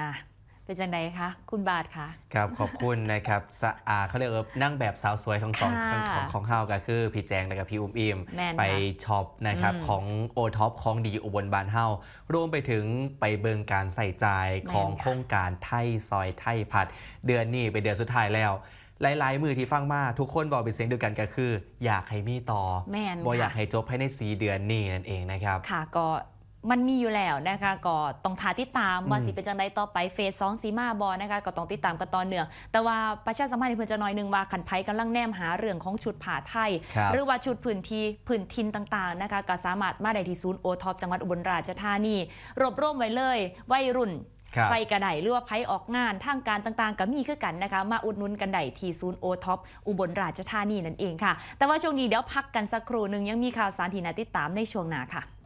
เป็นจังไดคะคุณบาทคะครับขอบคุณนะครับเขาเรียกว่านั่งแบบสาวสวยทั้งสองของเฮาก็คือพี่แจงและกับพี่อุ้มอิ่มไปช็อปนะครับของโอท็อปของดีอุบลบานเฮารวมไปถึงไปเบิงการใส่ใจของโครงการไทยซอยไทยพัดเดือนนี้เป็นเดือนสุดท้ายแล้วหลายๆมือที่ฟังมาทุกคนบอกเป็นเสียงเดียวกันก็คืออยากให้มีต่อบ่อยากให้จบภายใน4 เดือนนี้นั่นเองนะครับค่ะก็มันมีอยู่แล้วนะคะก็ต้องทาติดตามว่าสิเป็นจังไดต่อไปเฟส2สีมาบอนะคะก็ต้องติดตามกันตอนเนื่องแต่ว่าประชาสัมพันธ์เพื่อนจะน้อยนึงว่าขันไผกำลังแนมหาเรื่องของชุดผ้าไทยหรือว่าชุดพื้นทินต่างๆนะคะก็สามารถมาได้ที่ศูนย์โอท็อปจังหวัดอุบลราชธานีรวบรวมไว้เลยวัยรุ่นใส่กระไดหรือว่าไผออกงานทางการต่างๆก็มีคือกันนะคะมาอุดหนุนกันได้ที่ศูนย์โอท็อปอุบลราชธานีนั่นเองค่ะแต่ว่าช่วงนี้เดี๋ยวพักกันสักครู่นึงยังมีข่าวสารที่น่าติดตามในช่วงหน้าค่ะ